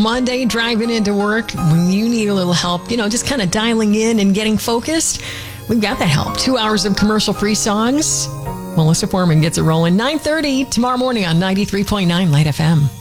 Monday, driving into work, when you need a little help, just kind of dialing in and getting focused, we've got that help. 2 hours of commercial-free songs. Melissa Foreman gets it rolling. 9:30 tomorrow morning on 93.9 Light FM.